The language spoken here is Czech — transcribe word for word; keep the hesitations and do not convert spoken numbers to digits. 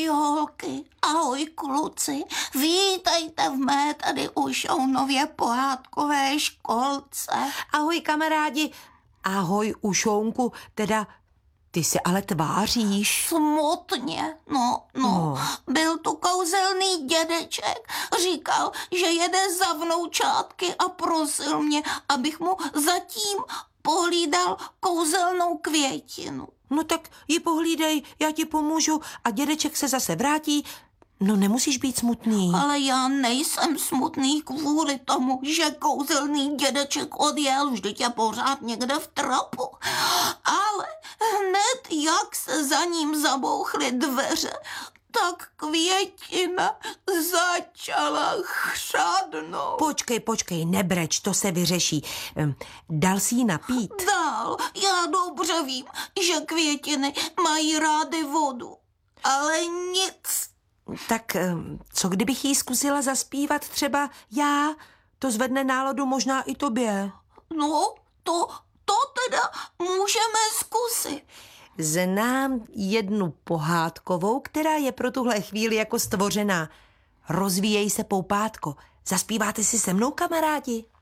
Holky, ahoj kluci, vítejte v mé tady už nově pohádkové školce. Ahoj kamarádi, ahoj Ušounku, teda ty se ale tváříš. Smutně, no, no, No. byl tu kouzelný dědeček, říkal, že jede za vnoučátky a prosil mě, abych mu zatím pohlídal kouzelnou květinu. No tak ji pohlídej, já ti pomůžu a dědeček se zase vrátí. No nemusíš být smutný. Ale já nejsem smutný kvůli tomu, že kouzelný dědeček odjel, vždyť je pořád někde v trapu. Ale hned jak se za ním zabouchly dveře, tak květina začala chřadnout. Počkej, počkej, nebreč, to se vyřeší. Hm, Dal si ji napít? Dál, já dobře vím, že květiny mají rády vodu, ale nic. Tak hm, co kdybych jí zkusila zaspívat třeba já? To zvedne náladu možná i tobě. No, to, to teda můžeme zkusit. Znám jednu pohádkovou, která je pro tuhle chvíli jako stvořená. Rozvíjej se, poupátko. Zaspíváte si se mnou, kamarádi?